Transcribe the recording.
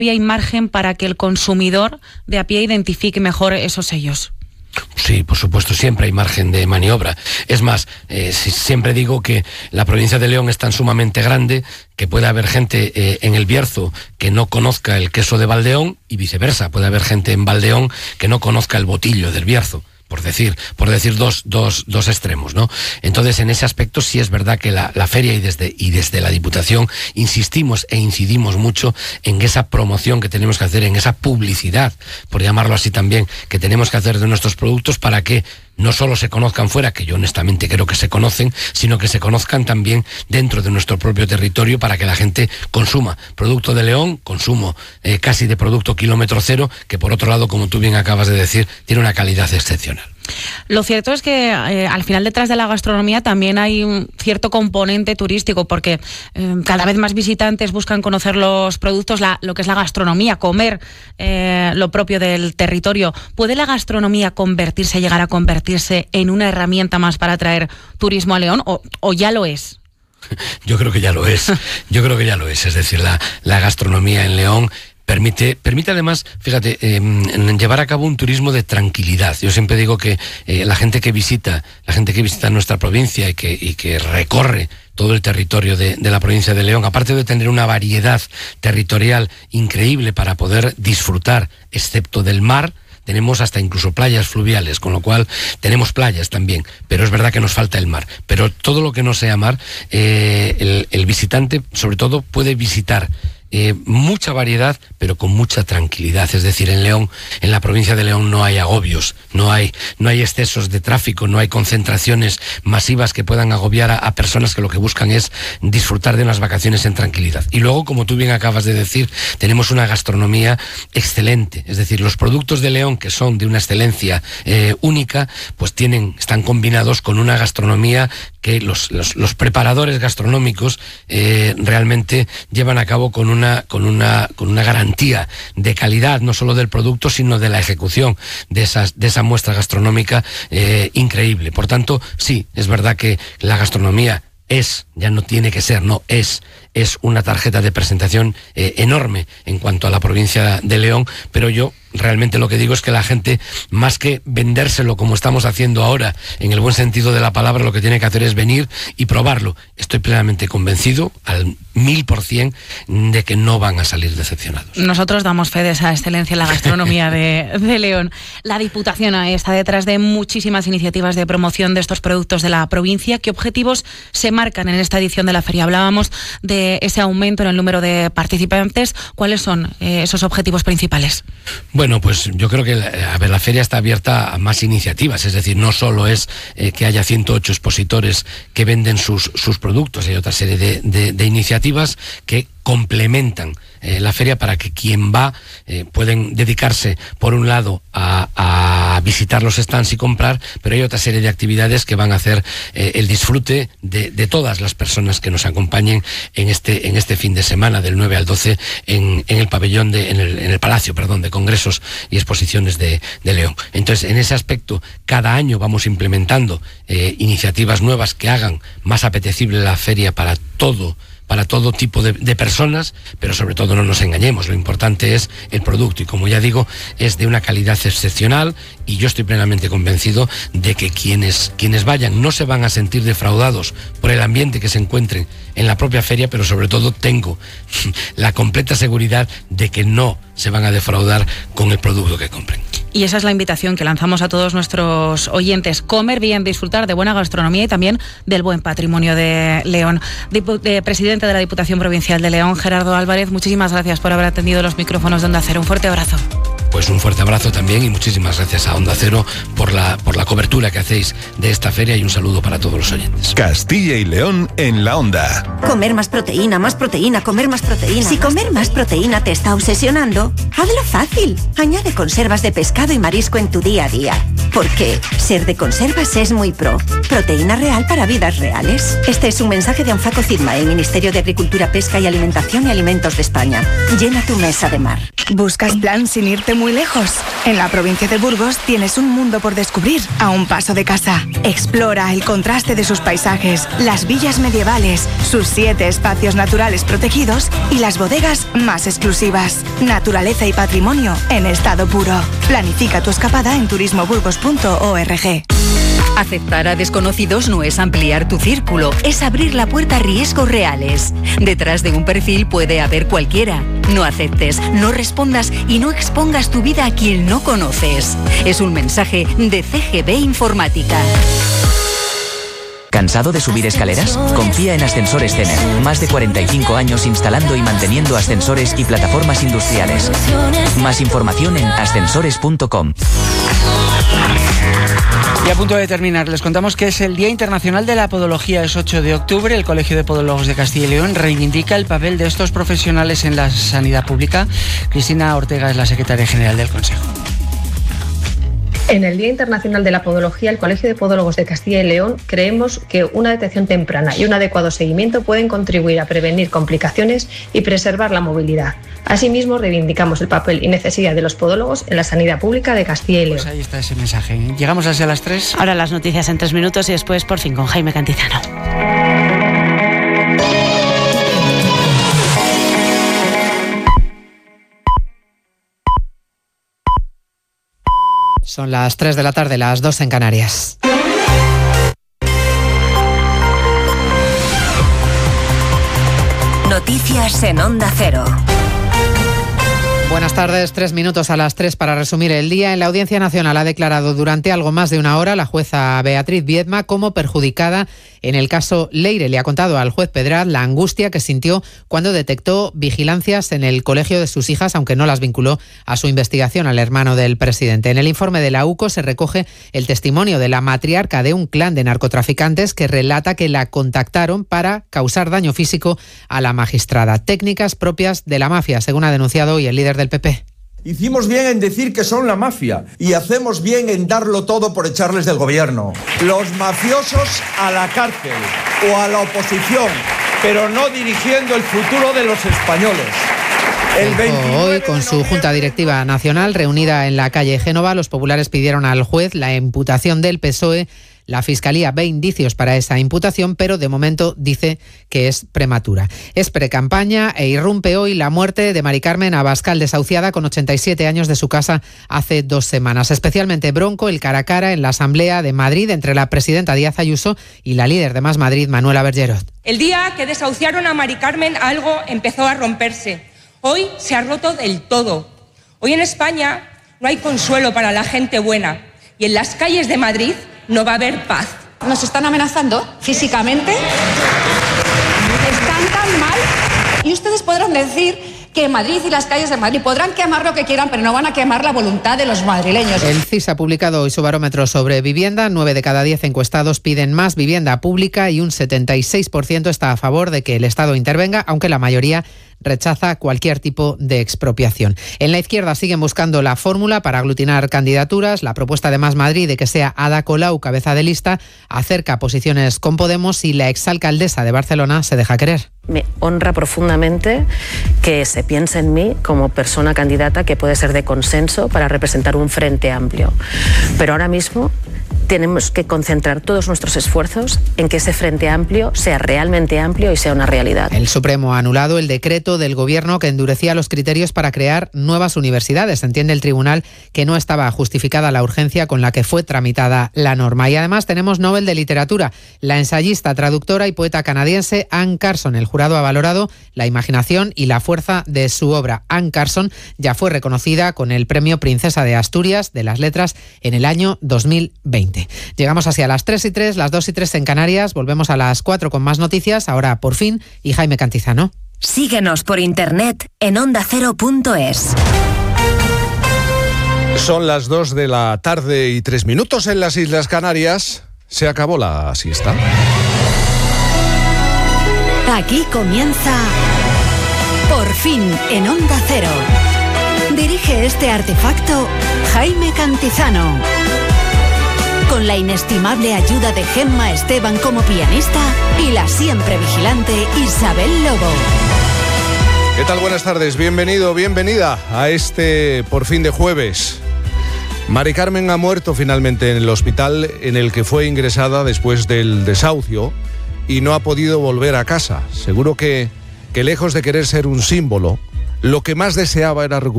hay margen para que el consumidor de a pie identifique mejor esos sellos. Sí, por supuesto, siempre hay margen de maniobra. Es más, siempre digo que la provincia de León es tan sumamente grande que puede haber gente en El Bierzo que no conozca el queso de Valdeón y viceversa. Puede haber gente en Valdeón que no conozca el botillo del Bierzo. Por decir dos extremos, ¿no? Entonces, en ese aspecto sí es verdad que la feria y desde la Diputación insistimos e incidimos mucho en esa promoción que tenemos que hacer, en esa publicidad, por llamarlo así también, que tenemos que hacer de nuestros productos para que no solo se conozcan fuera, que yo honestamente creo que se conocen, sino que se conozcan también dentro de nuestro propio territorio para que la gente consuma producto de León, consumo casi de producto kilómetro cero, que por otro lado, como tú bien acabas de decir, tiene una calidad excepcional. Lo cierto es que al final detrás de la gastronomía también hay un cierto componente turístico, porque cada vez más visitantes buscan conocer los productos, lo que es la gastronomía, comer lo propio del territorio. ¿Puede la gastronomía llegar a convertirse en una herramienta más para atraer turismo a León o ya lo es? Yo creo que ya lo es. Es decir, la gastronomía en León permite además, fíjate, llevar a cabo un turismo de tranquilidad. Yo siempre digo que la gente que visita nuestra provincia y que recorre todo el territorio de la provincia de León, aparte de tener una variedad territorial increíble para poder disfrutar, excepto del mar, tenemos hasta incluso playas fluviales, con lo cual tenemos playas también, pero es verdad que nos falta el mar. Pero todo lo que no sea mar, el visitante sobre todo puede visitar mucha variedad, pero con mucha tranquilidad. Es decir, en León, en la provincia de León, no hay agobios, no hay excesos de tráfico, no hay concentraciones masivas que puedan agobiar a personas que lo que buscan es disfrutar de unas vacaciones en tranquilidad. Y luego, como tú bien acabas de decir, tenemos una gastronomía excelente. Es decir, los productos de León, que son de una excelencia única, pues están combinados con una gastronomía que los preparadores gastronómicos realmente llevan a cabo con una garantía de calidad, no solo del producto, sino de la ejecución de esa muestra gastronómica increíble. Por tanto, sí, es verdad que la gastronomía ya no tiene que ser, no es una tarjeta de presentación enorme en cuanto a la provincia de León, pero yo realmente lo que digo es que la gente, más que vendérselo como estamos haciendo ahora, en el buen sentido de la palabra, lo que tiene que hacer es venir y probarlo. Estoy plenamente convencido, al 1000%, de que no van a salir decepcionados. Nosotros damos fe de esa excelencia en la gastronomía de León. La Diputación está detrás de muchísimas iniciativas de promoción de estos productos de la provincia. ¿Qué objetivos se marcan en esta edición de la feria? Hablábamos de ese aumento en el número de participantes. ¿Cuáles son esos objetivos principales? Bueno, pues yo creo que la feria está abierta a más iniciativas, es decir, no solo es que haya 108 expositores que venden sus productos, hay otra serie de iniciativas que complementan la feria para que quien va pueden dedicarse, por un lado, a visitar los stands y comprar, pero hay otra serie de actividades que van a hacer el disfrute de todas las personas que nos acompañen en este fin de semana, del 9 al 12, en el pabellón, en el Palacio, de Congresos y Exposiciones de León. Entonces, en ese aspecto, cada año vamos implementando iniciativas nuevas que hagan más apetecible la feria para todo tipo de personas, pero sobre todo no nos engañemos, lo importante es el producto, y como ya digo, es de una calidad excepcional, y yo estoy plenamente convencido de que quienes vayan no se van a sentir defraudados por el ambiente que se encuentren en la propia feria, pero sobre todo tengo la completa seguridad de que no se van a defraudar con el producto que compren. Y esa es la invitación que lanzamos a todos nuestros oyentes: comer bien, disfrutar de buena gastronomía y también del buen patrimonio de León. Presidente de la Diputación Provincial de León, Gerardo Álvarez, muchísimas gracias por haber atendido los micrófonos de Onda Cero. Un fuerte abrazo. Pues un fuerte abrazo también, y muchísimas gracias a Onda Cero por la cobertura que hacéis de esta feria, y un saludo para todos los oyentes. Castilla y León en la Onda. Comer más proteína, comer más proteína. Si comer más proteína te está obsesionando, hazlo fácil. Añade conservas de pescado y marisco en tu día a día. Porque ser de conservas es muy pro. Proteína real para vidas reales. Este es un mensaje de Anfaco Cidma, el Ministerio de Agricultura, Pesca y Alimentación y Alimentos de España. Llena tu mesa de mar. ¿Buscas plan sin irte muy lejos? En la provincia de Burgos tienes un mundo por descubrir a un paso de casa. Explora el contraste de sus paisajes, las villas medievales, sus 7 espacios naturales protegidos y las bodegas más exclusivas. Naturaleza y patrimonio en estado puro. Planifica tu escapada en turismoburgos.org. Aceptar a desconocidos no es ampliar tu círculo, es abrir la puerta a riesgos reales. Detrás de un perfil puede haber cualquiera. No aceptes, no respondas y no expongas tu vida a quien no conoces. Es un mensaje de CGB Informática. ¿Cansado de subir escaleras? Confía en Ascensores Cener. Más de 45 años instalando y manteniendo ascensores y plataformas industriales. Más información en ascensores.com. Y a punto de terminar, les contamos que es el Día Internacional de la Podología. Es 8 de octubre. El Colegio de Podólogos de Castilla y León reivindica el papel de estos profesionales en la sanidad pública. Cristina Ortega es la secretaria general del Consejo. En el Día Internacional de la Podología, el Colegio de Podólogos de Castilla y León creemos que una detección temprana y un adecuado seguimiento pueden contribuir a prevenir complicaciones y preservar la movilidad. Asimismo, reivindicamos el papel y necesidad de los podólogos en la sanidad pública de Castilla y León. Pues ahí está ese mensaje. Llegamos hacia las 3. Ahora las noticias en 3 minutos y después por fin con Jaime Cantizano. Son las 3 de la tarde, las 2 en Canarias. Noticias en Onda Cero. Buenas tardes, 3 minutos a las 3 para resumir el día. En la Audiencia Nacional ha declarado durante algo más de una hora la jueza Beatriz Viedma como perjudicada en el caso Leire. Le ha contado al juez Pedraz la angustia que sintió cuando detectó vigilancias en el colegio de sus hijas, aunque no las vinculó a su investigación al hermano del presidente. En el informe de la UCO se recoge el testimonio de la matriarca de un clan de narcotraficantes que relata que la contactaron para causar daño físico a la magistrada. Técnicas propias de la mafia, según ha denunciado hoy el líder del PP. Hicimos bien en decir que son la mafia y hacemos bien en darlo todo por echarles del gobierno. Los mafiosos a la cárcel o a la oposición, pero no dirigiendo el futuro de los españoles. Hoy, con su Junta Directiva Nacional reunida en la calle Génova, los populares pidieron al juez la imputación del PSOE. La Fiscalía ve indicios para esa imputación, pero de momento dice que es prematura. Es precampaña e irrumpe hoy la muerte de Mari Carmen Abascal, desahuciada con 87 años de su casa hace 2 semanas. Especialmente bronco el cara a cara en la Asamblea de Madrid entre la presidenta Díaz Ayuso y la líder de Más Madrid, Manuela Bergerot. El día que desahuciaron a Mari Carmen, algo empezó a romperse. Hoy se ha roto del todo. Hoy en España no hay consuelo para la gente buena y en las calles de Madrid no va a haber paz. Nos están amenazando físicamente, están tan mal, y ustedes podrán decir que Madrid y las calles de Madrid podrán quemar lo que quieran, pero no van a quemar la voluntad de los madrileños. El CIS ha publicado hoy su barómetro sobre vivienda. 9 de cada 10 encuestados piden más vivienda pública y un 76% está a favor de que el Estado intervenga, aunque la mayoría rechaza cualquier tipo de expropiación. En la izquierda siguen buscando la fórmula para aglutinar candidaturas. La propuesta de Más Madrid de que sea Ada Colau cabeza de lista acerca posiciones con Podemos y la exalcaldesa de Barcelona se deja querer. Me honra profundamente que se piense en mí como persona candidata que puede ser de consenso para representar un frente amplio. Pero ahora mismo tenemos que concentrar todos nuestros esfuerzos en que ese frente amplio sea realmente amplio y sea una realidad. El Supremo ha anulado el decreto del Gobierno que endurecía los criterios para crear nuevas universidades. Entiende el tribunal que no estaba justificada la urgencia con la que fue tramitada la norma. Y además tenemos Nobel de Literatura. La ensayista, traductora y poeta canadiense Anne Carson. El jurado ha valorado la imaginación y la fuerza de su obra. Anne Carson ya fue reconocida con el Premio Princesa de Asturias de las Letras en el año 2020. Llegamos hacia las 3:03, las 2:03 en Canarias. Volvemos a las 4 con más noticias. Ahora, por fin, y Jaime Cantizano. Síguenos por internet en ondacero.es. Son las 2 de la tarde y 3 minutos en las Islas Canarias. Se acabó la siesta. Aquí comienza Por fin en Onda Cero. Dirige este artefacto Jaime Cantizano. Con la inestimable ayuda de Gemma Esteban como pianista y la siempre vigilante Isabel Lobo. ¿Qué tal? Buenas tardes, bienvenido, bienvenida a este por fin de jueves. Mari Carmen ha muerto finalmente en el hospital en el que fue ingresada después del desahucio y no ha podido volver a casa. Seguro que lejos de querer ser un símbolo, lo que más deseaba era recuperar